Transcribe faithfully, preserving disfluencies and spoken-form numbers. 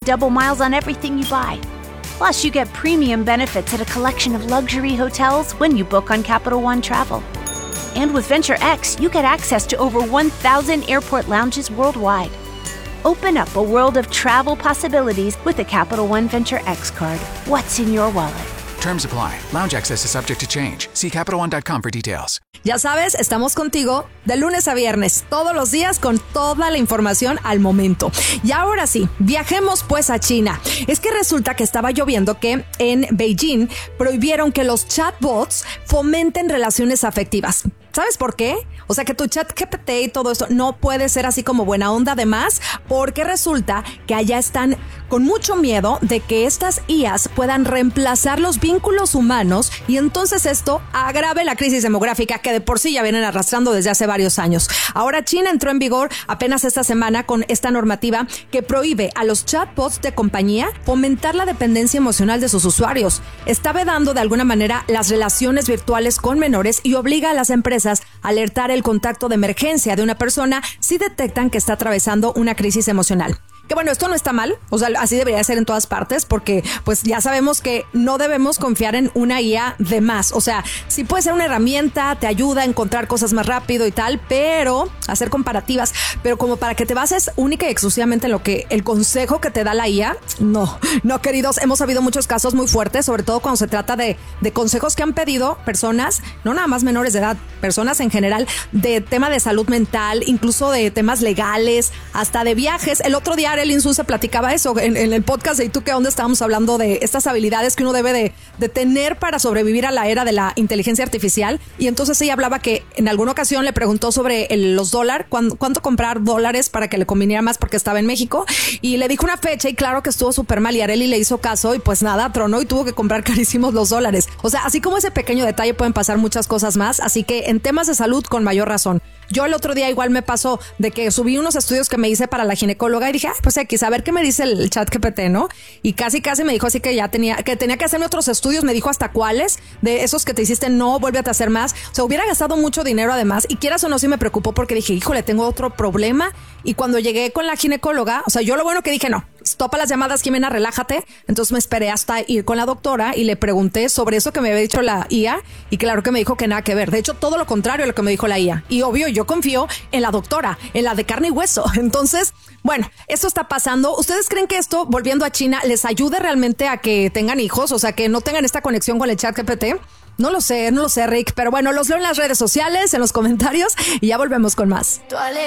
double miles on everything you buy. Plus, you get premium benefits at a collection of luxury hotels when you book on Capital One Travel. And with Venture X, you get access to over one thousand airport lounges worldwide. Open up a world of travel possibilities with the Capital One Venture X card. What's in your wallet? Terms apply. Lounge access is subject to change. See Capital One dot com for details. Ya sabes, estamos contigo de lunes a viernes, todos los días con toda la información al momento. Y ahora sí, viajemos pues a China. Es que resulta que estaba lloviendo que en Beijing prohibieron que los chatbots fomenten relaciones afectivas. ¿Sabes por qué? O sea, que tu chat G P T y todo esto no puede ser así como buena onda además, porque resulta que allá están con mucho miedo de que estas I As puedan reemplazar los vínculos humanos y entonces esto agrave la crisis demográfica que de por sí ya vienen arrastrando desde hace varios años. Ahora China entró en vigor apenas esta semana con esta normativa que prohíbe a los chatbots de compañía fomentar la dependencia emocional de sus usuarios. Está vedando de alguna manera las relaciones virtuales con menores y obliga a las empresas a alertar el contacto de emergencia de una persona si detectan que está atravesando una crisis emocional. Que bueno, esto no está mal, o sea, así debería ser en todas partes porque pues ya sabemos que no debemos confiar en una I A de más. O sea, sí puede ser una herramienta, te ayuda a encontrar cosas más rápido y tal, pero hacer comparativas, pero como para que te bases única y exclusivamente en lo que el consejo que te da la I A, no, no queridos, hemos habido muchos casos muy fuertes, sobre todo cuando se trata de, de consejos que han pedido personas, no nada más menores de edad, personas en general, de tema de salud mental, incluso de temas legales, hasta de viajes. El otro día el Insu se platicaba eso en, en el podcast de ¿Y tú qué onda? Estábamos hablando de estas habilidades que uno debe de, de tener para sobrevivir a la era de la inteligencia artificial, y entonces ella hablaba que en alguna ocasión le preguntó sobre el, los dólares, cuánto, cuánto comprar dólares para que le conviniera más porque estaba en México, y le dijo una fecha y claro que estuvo súper mal y Arely le hizo caso y pues nada, tronó y tuvo que comprar carísimos los dólares. O sea, así como ese pequeño detalle pueden pasar muchas cosas más, así que en temas de salud con mayor razón. Yo el otro día igual me pasó de que subí unos estudios que me hice para la ginecóloga y dije, ah, pues X, a ver qué me dice el chat G P T, ¿no? Y casi casi me dijo así que ya tenía, que tenía que hacerme otros estudios, me dijo hasta cuáles, de esos que te hiciste, no, vuélvete a hacer más. O sea, hubiera gastado mucho dinero además, y quieras o no, sí me preocupó porque dije, híjole, tengo otro problema. Y cuando llegué con la ginecóloga, o sea, yo lo bueno que dije, no, topa las llamadas, Jimena, relájate. Entonces me esperé hasta ir con la doctora y le pregunté sobre eso que me había dicho la I A, y claro que me dijo que nada que ver. De hecho, todo lo contrario a lo que me dijo la I A. Y obvio, yo confío en la doctora, en la de carne y hueso. Entonces, bueno, esto está pasando. ¿Ustedes creen que esto, volviendo a China, les ayude realmente a que tengan hijos? O sea, que no tengan esta conexión con el chat G P T. No lo sé, no lo sé, Rick. Pero bueno, los leo en las redes sociales, en los comentarios, y ya volvemos con más.